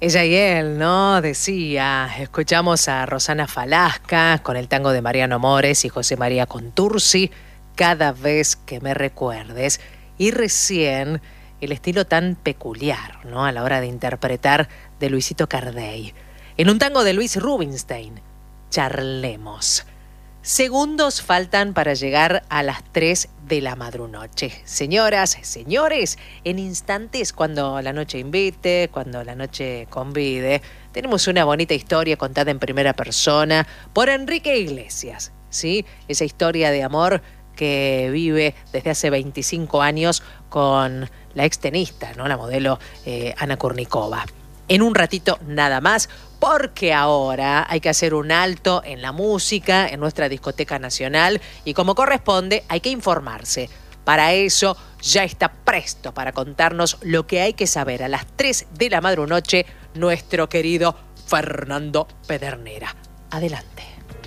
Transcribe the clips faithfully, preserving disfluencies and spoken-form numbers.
Ella y él, ¿no? Decía, escuchamos a Rosana Falasca con el tango de Mariano Mores y José María Contursi, Cada vez que me recuerdes. Y recién el estilo tan peculiar, ¿no? A la hora de interpretar de Luisito Cardey. En un tango de Luis Rubinstein, Charlemos. Segundos faltan para llegar a las tres de la madrunoche. Señoras, señores, en instantes, cuando la noche invite, cuando la noche convide, tenemos una bonita historia contada en primera persona por Enrique Iglesias, ¿sí? Esa historia de amor que vive desde hace veinticinco años con la extenista, ¿no? La modelo eh, Ana Kurnikova. En un ratito nada más, porque ahora hay que hacer un alto en la música, en nuestra discoteca nacional, y como corresponde hay que informarse. Para eso ya está presto para contarnos lo que hay que saber a las tres de la madrunoche nuestro querido Fernando Pedernera. Adelante.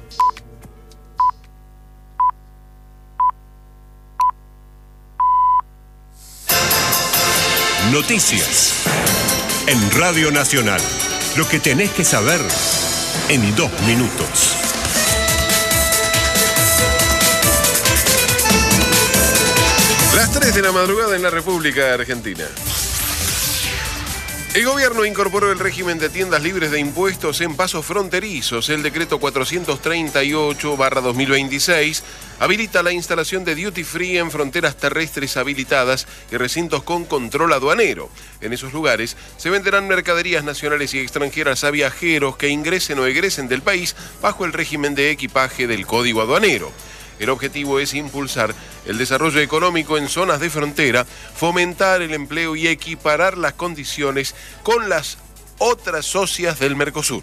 Noticias en Radio Nacional. Lo que tenés que saber en dos minutos. Las tres de la madrugada en la República Argentina. El gobierno incorporó el régimen de tiendas libres de impuestos en pasos fronterizos. El decreto cuatrocientos treinta y ocho barra dos mil veintiséis habilita la instalación de duty free en fronteras terrestres habilitadas y recintos con control aduanero. En esos lugares se venderán mercaderías nacionales y extranjeras a viajeros que ingresen o egresen del país bajo el régimen de equipaje del Código Aduanero. El objetivo es impulsar el desarrollo económico en zonas de frontera, fomentar el empleo y equiparar las condiciones con las otras socias del Mercosur.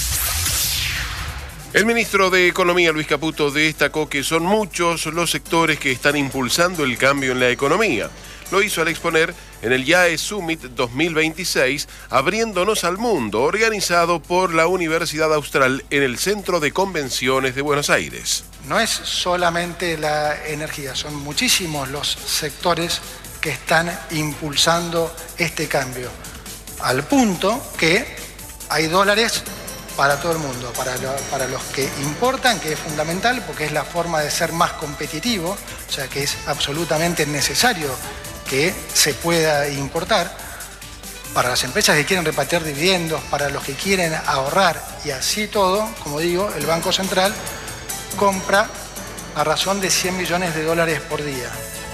El ministro de Economía, Luis Caputo, destacó que son muchos los sectores que están impulsando el cambio en la economía. Lo hizo al exponer en el I A E Summit dos mil veintiséis, Abriéndonos al Mundo, organizado por la Universidad Austral en el Centro de Convenciones de Buenos Aires. No es solamente la energía, son muchísimos los sectores que están impulsando este cambio, al punto que hay dólares para todo el mundo, para, lo, para los que importan, que es fundamental porque es la forma de ser más competitivo, o sea que es absolutamente necesario que se pueda importar, para las empresas que quieren repatriar dividendos, para los que quieren ahorrar y así todo, como digo, el Banco Central compra a razón de cien millones de dólares por día.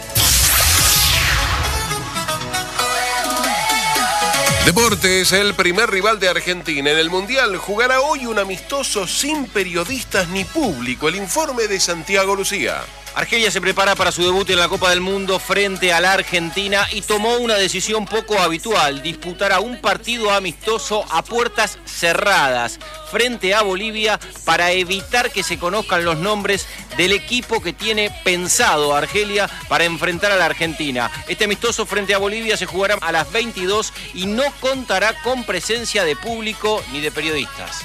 Deportes, el primer rival de Argentina en el Mundial jugará hoy un amistoso sin periodistas ni público. El informe de Santiago Lucía. Argelia se prepara para su debut en la Copa del Mundo frente a la Argentina y tomó una decisión poco habitual: disputará un partido amistoso a puertas cerradas frente a Bolivia para evitar que se conozcan los nombres del equipo que tiene pensado Argelia para enfrentar a la Argentina. Este amistoso frente a Bolivia se jugará a las veintidós y no contará con presencia de público ni de periodistas.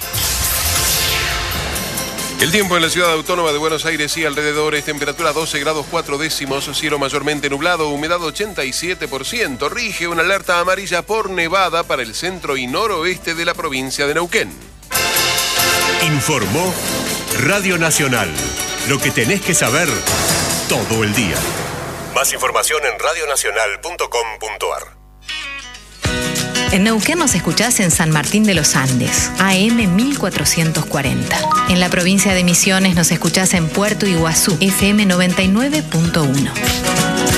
El tiempo en la ciudad autónoma de Buenos Aires y alrededores: temperatura doce grados cuatro décimos, cielo mayormente nublado, humedad ochenta y siete por ciento. Rige una alerta amarilla por nevada para el centro y noroeste de la provincia de Neuquén. Informó Radio Nacional. Lo que tenés que saber todo el día. Más información en radio nacional punto com punto a r. En Neuquén nos escuchás en San Martín de los Andes, A M mil cuatrocientos cuarenta. En la provincia de Misiones nos escuchás en Puerto Iguazú, F M noventa y nueve punto uno.